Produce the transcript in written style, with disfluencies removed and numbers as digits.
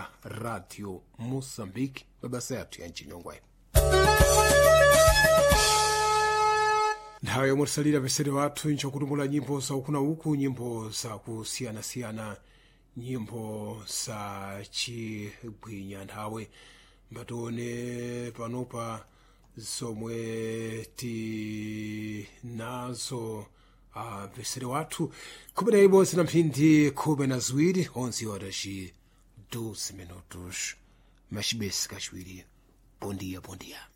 pa Radio Moçambique mabasa yathu ya mchinyongwe. Nthawi yomutsalira pesere wathu nchokutumbula nyimbo za ukuna uku, nyimbo za kusiyana-siyana, nyimbo za chigwinya nthawe mbatione panopa zomwe tinazo pesere wathu khumi imodzi na mphindi khumi na ziwiri onse wataci 12 minutos machibesi kachiwiri. Bom dia, bom dia.